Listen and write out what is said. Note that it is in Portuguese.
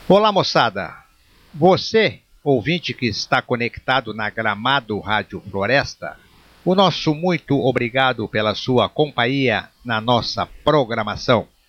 Olá, moçada! Você, ouvinte que está conectado na Gramado Rádio Floresta, o nosso muito obrigado pela sua companhia na nossa programação.